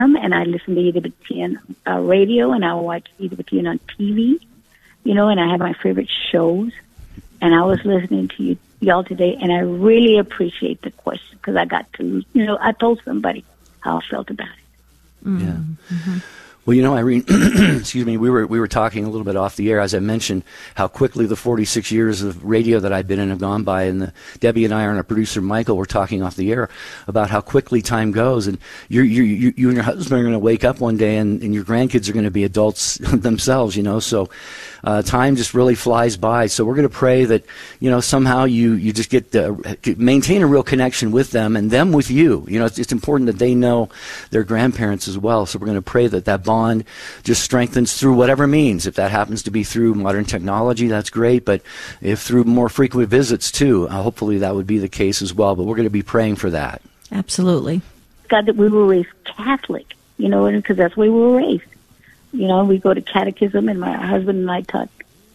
and I listen to EWTN radio, and I watch EWTN on TV, and I have my favorite shows. And I was listening to y'all today, and I really appreciate the question because I got to, I told somebody how I felt about it. Mm-hmm. Yeah. Mm-hmm. Well, Irene, excuse me, we were talking a little bit off the air, as I mentioned, how quickly the 46 years of radio that I've been in have gone by, and Debbie and I and our producer Michael were talking off the air about how quickly time goes, and you and your husband are going to wake up one day, and your grandkids are going to be adults themselves, so time just really flies by. So we're going to pray that, somehow you just maintain a real connection with them and them with you. It's important that they know their grandparents as well. So we're going to pray that bond just strengthens through whatever means. If that happens to be through modern technology, that's great. But if through more frequent visits too, hopefully that would be the case as well. But we're going to be praying for that. Absolutely. God, that we were raised Catholic, because that's the way we were raised. We go to catechism, and my husband and I taught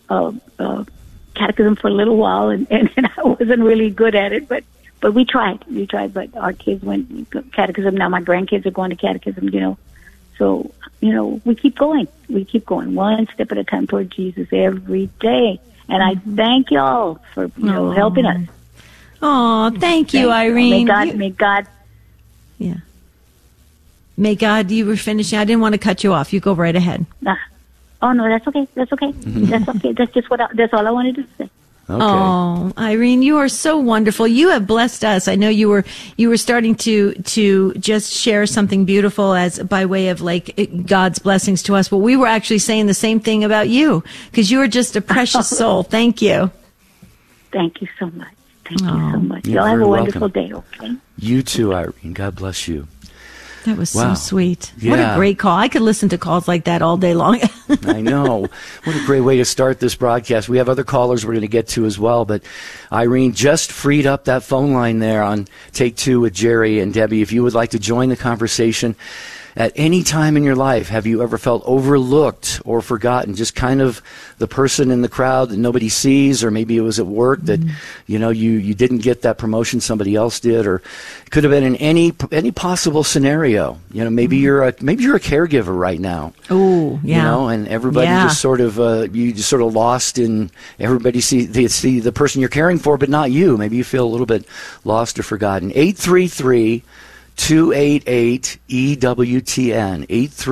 catechism for a little while, and I wasn't really good at it, but we tried. But our kids went to catechism. Now my grandkids are going to catechism, So, we keep going. We keep going one step at a time toward Jesus every day. And I thank y'all for, helping us. Oh, thank you, Irene. May God. Yeah. May God, you were finishing. I didn't want to cut you off. You go right ahead. Oh, no, that's okay. That's okay. That's okay. That's all I wanted to say. Okay. Oh, Irene, you are so wonderful. You have blessed us. I know you were starting to just share something beautiful as by way of God's blessings to us, but we were actually saying the same thing about you because you are just a precious soul. Thank you. Thank you so much. Thank you so much. Y'all have a wonderful day, okay? You too, Irene. God bless you. That was so sweet. Yeah. What a great call. I could listen to calls like that all day long. I know. What a great way to start this broadcast. We have other callers we're going to get to as well, but Irene just freed up that phone line there on Take Two with Jerry and Debbie. If you would like to join the conversation at any time in your life, have you ever felt overlooked or forgotten? Just kind of the person in the crowd that nobody sees, or maybe it was at work that, you didn't get that promotion somebody else did, or it could have been in any possible scenario. Maybe you're a caregiver right now. Oh, yeah. And everybody just sort of, you just sort of lost in, everybody see the person you're caring for, but not you. Maybe you feel a little bit lost or forgotten. 833-288-EWTN,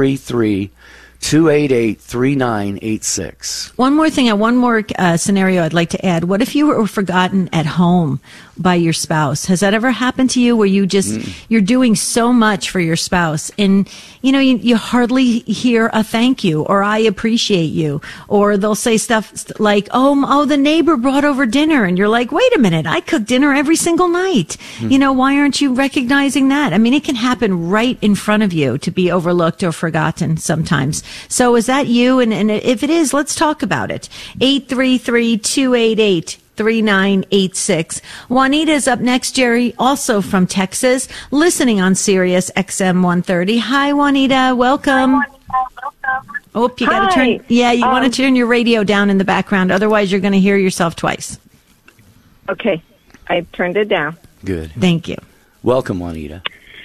833-288-3986. One more thing, one more scenario I'd like to add. What if you were forgotten at home by your spouse? Has that ever happened to you where you just, you're doing so much for your spouse and, you hardly hear a thank you or I appreciate you, or they'll say stuff like, oh, the neighbor brought over dinner. And you're like, wait a minute, I cook dinner every single night. Why aren't you recognizing that? I mean, it can happen right in front of you to be overlooked or forgotten sometimes. So is that you? And if it is, let's talk about it. 833-288-3986. Juanita's up next, Jerry, also from Texas, listening on Sirius XM 130. Hi, Juanita. Welcome. Oh, you got to turn. Yeah, you want to turn your radio down in the background. Otherwise, you're going to hear yourself twice. Okay. I turned it down. Good. Thank you. Welcome, Juanita.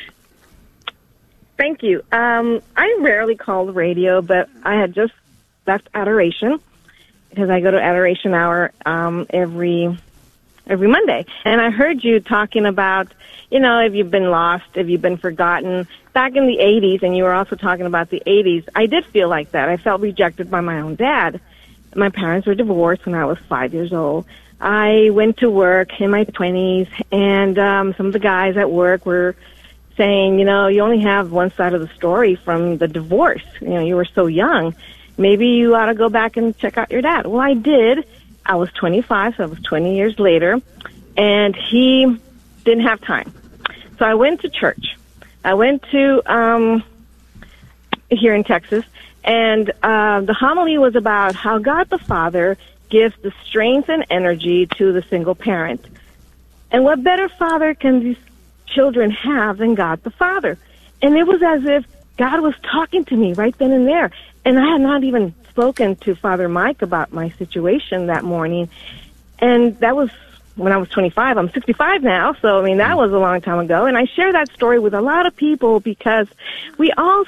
Thank you. I rarely call the radio, but I had just left Adoration because I go to Adoration Hour every Monday. And I heard you talking about, if you've been lost, if you've been forgotten. Back in the 80s, and you were also talking about the 80s, I did feel like that. I felt rejected by my own dad. My parents were divorced when I was 5 years old. I went to work in my 20s, and some of the guys at work were saying, you only have one side of the story from the divorce. You were so young. Maybe you ought to go back and check out your dad. Well, I did. I was 25, so it was 20 years later, and he didn't have time. So I went to church. I went to here in Texas, and the homily was about how God the Father gives the strength and energy to the single parent. And what better father can these children have than God the Father? And it was as if God was talking to me right then and there. And I had not even spoken to Father Mike about my situation that morning. And that was when I was 25. I'm 65 now, so I mean that was a long time ago. And I share that story with a lot of people because we all